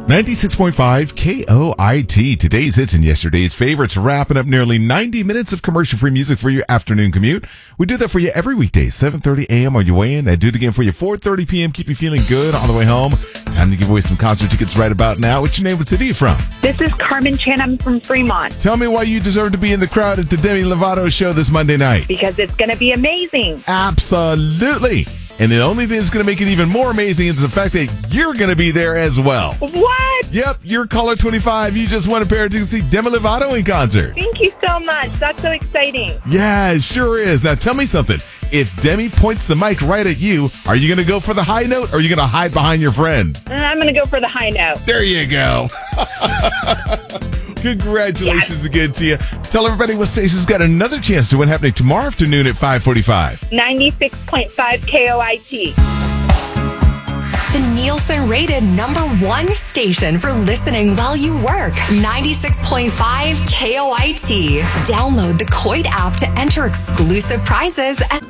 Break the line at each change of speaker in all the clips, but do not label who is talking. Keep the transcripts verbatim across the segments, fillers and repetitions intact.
ninety-six point five K O I T. Today's hits and yesterday's favorites, wrapping up nearly ninety minutes of commercial-free music for your afternoon commute. We do that for you every weekday, seven thirty a.m. on your way in. I do it again for you, four thirty p.m. Keep you feeling good on the way home. Time to give away some concert tickets right about now. What's your name? What city are you from?
This is Carmen Chan. I'm from Fremont.
Tell me why you deserve to be in the crowd at the Demi Lovato show this Monday night.
Because it's going to be amazing.
Absolutely. And the only thing that's going to make it even more amazing is the fact that you're going to be there as well.
What?
Yep, you're caller twenty-five. You just won a pair of tickets to see Demi Lovato in concert.
Thank you so much. That's so exciting.
Yeah, it sure is. Now tell me something. If Demi points the mic right at you, are you going to go for the high note or are you going to hide behind your friend?
I'm going to go for the high note.
There you go. Congratulations yes. again to you. Tell everybody what station's got another chance to win happening tomorrow afternoon at five forty-five.
ninety-six point five K O I T.
The Nielsen-rated number one station for listening while you work. ninety-six point five K O I T. Download the Coit app to enter exclusive prizes. At-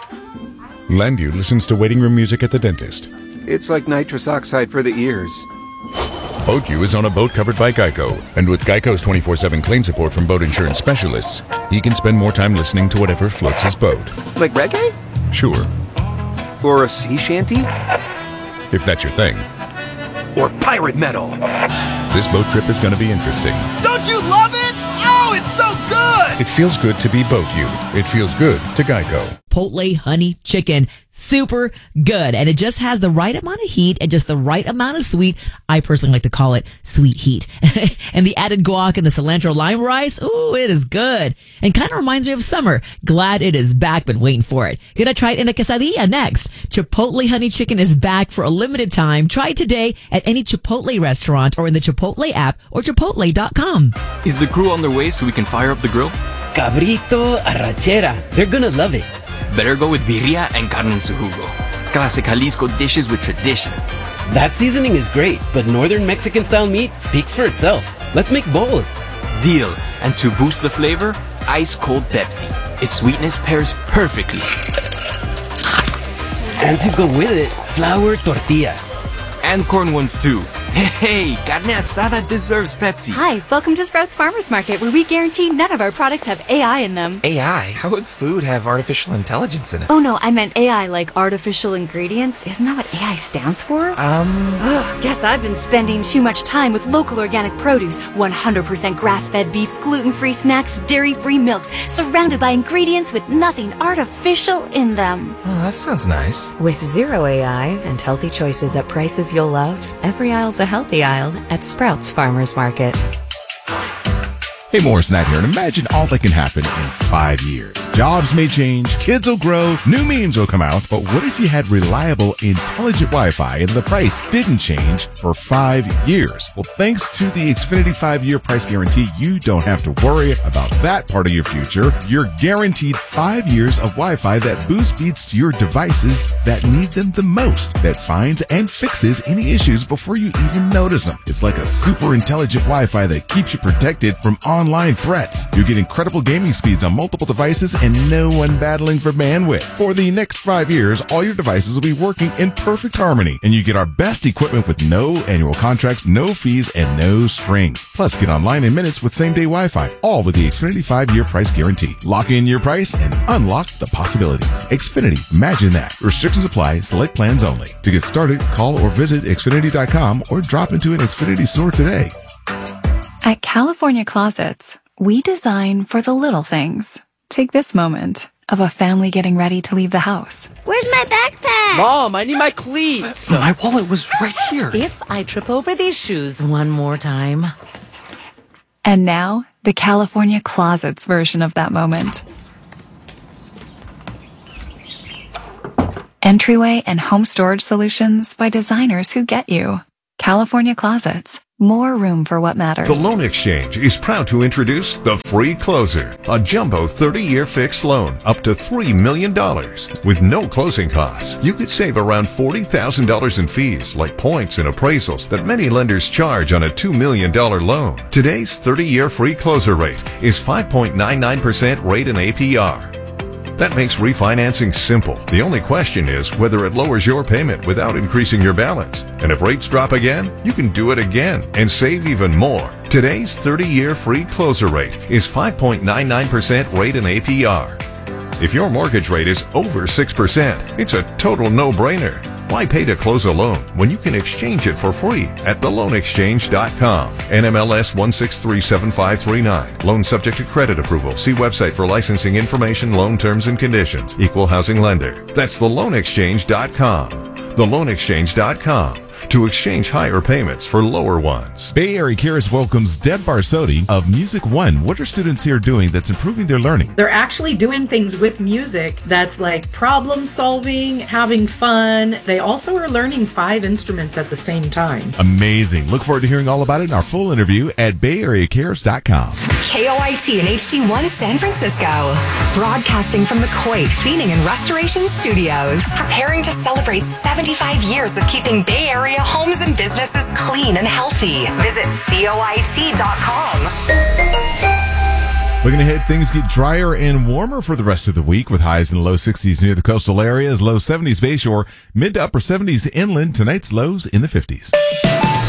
Landu listens to waiting room music at the dentist.
It's like nitrous oxide for the ears.
BoatU is on a boat covered by Geico, and with Geico's twenty-four seven claim support from boat insurance specialists, he can spend more time listening to whatever floats his boat.
Like reggae?
Sure.
Or a sea shanty?
If that's your thing.
Or pirate metal.
This boat trip is going to be interesting.
Don't you love it? Oh, it's so good!
It feels good to be BoatU. It feels good to Geico.
Chipotle honey chicken. Super good. And it just has the right amount of heat and just the right amount of sweet. I personally like to call it sweet heat. And the added guac and the cilantro lime rice. Ooh, it is good. And kind of reminds me of summer. Glad it is back. Been waiting for it. Gonna try it in a quesadilla next. Chipotle honey chicken is back for a limited time. Try it today at any Chipotle restaurant or in the Chipotle app or chipotle dot com.
Is the crew on their way so we can fire up the grill?
Cabrito, arrachera. They're gonna love it.
Better go with birria and carne en su jugo. Classic Jalisco dishes with tradition.
That seasoning is great, but northern Mexican-style meat speaks for itself. Let's make both.
Deal. And to boost the flavor, ice-cold Pepsi. Its sweetness pairs perfectly.
And to go with it, flour tortillas.
And corn ones too. Hey, carne asada deserves Pepsi.
Hi, welcome to Sprouts Farmers Market, where we guarantee none of our products have A I in them.
A I? How would food have artificial intelligence in it?
Oh no, I meant A I like artificial ingredients. Isn't that what A I stands for?
Um...
Ugh, guess I've been spending too much time with local organic produce, one hundred percent grass-fed beef, gluten-free snacks, dairy-free milks, surrounded by ingredients with nothing artificial in them.
Oh, that sounds nice.
With zero A I and healthy choices at prices you'll love, every aisle's a healthy aisle at Sprouts Farmers Market.
Hey, Morris Knight here, and imagine all that can happen in five years. Jobs may change, kids will grow, new memes will come out, but what if you had reliable, intelligent Wi-Fi and the price didn't change for five years? Well, thanks to the Xfinity five-year price guarantee, you don't have to worry about that part of your future. You're guaranteed five years of Wi-Fi that boosts speeds to your devices that need them the most, that finds and fixes any issues before you even notice them. It's like a super intelligent Wi-Fi that keeps you protected from online Online threats. You get incredible gaming speeds on multiple devices and no one battling for bandwidth. For the next five years, all your devices will be working in perfect harmony, and you get our best equipment with no annual contracts, no fees, and no strings. Plus, get online in minutes with same-day Wi-Fi, all with the Xfinity five-year price guarantee. Lock in your price and unlock the possibilities. Xfinity, imagine that. Restrictions apply, select plans only. To get started, call or visit Xfinity dot com or drop into an Xfinity store today.
At California Closets, we design for the little things. Take this moment of a family getting ready to leave the house.
Where's my backpack?
Mom, I need my cleats.
My wallet was right here.
If I trip over these shoes one more time.
And now, the California Closets version of that moment. Entryway and home storage solutions by designers who get you. California Closets. More room for what matters.
The Loan Exchange is proud to introduce the Free Closer, a jumbo thirty-year fixed loan up to three million dollars. With no closing costs, you could save around forty thousand dollars in fees like points and appraisals that many lenders charge on a two million dollars loan. Today's thirty-year Free Closer rate is five point nine nine percent rate and A P R. That makes refinancing simple. The only question is whether it lowers your payment without increasing your balance. And if rates drop again, you can do it again and save even more. Today's thirty-year free closer rate is five point nine nine percent rate and A P R. If your mortgage rate is over six percent, it's a total no-brainer. Why pay to close a loan when you can exchange it for free at the loan exchange dot com? N M L S one six three seven five three nine. Loan subject to credit approval. See website for licensing information, loan terms and conditions. Equal housing lender. That's the loan exchange dot com. the loan exchange dot com. To exchange higher payments for lower ones.
Bay Area Cares welcomes Deb Barsotti of Music One. What are students here doing that's improving their learning?
They're actually doing things with music that's like problem solving, having fun. They also are learning five instruments at the same time.
Amazing. Look forward to hearing all about it in our full interview at bay area cares dot com.
K O I T and H D one San Francisco. Broadcasting from the Coit Cleaning and Restoration Studios. Preparing to celebrate seventy-five years of keeping Bay Area homes and businesses clean and healthy. Visit C O I T dot com.
Looking ahead, things get drier and warmer for the rest of the week with highs in the low sixties near the coastal areas, low seventies Bayshore, mid to upper seventies inland. Tonight's lows in the fifties.